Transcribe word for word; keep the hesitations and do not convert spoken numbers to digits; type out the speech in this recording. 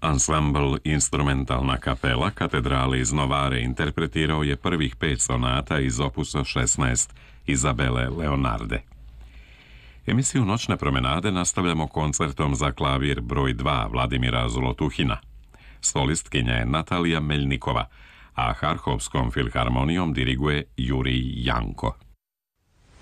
Ansambl Instrumentalna kapela katedrale iz Novare interpretirao je prvih pet sonata iz opusa šesnaest Izabele Leonarde. Emisiju Noćne promenade nastavljamo koncertom za klavir broj dva Vladimira Zolotuhina. Solistkinja je Natalija Meljnikova, a Harkovskom filharmonijom diriguje Jurij Janko.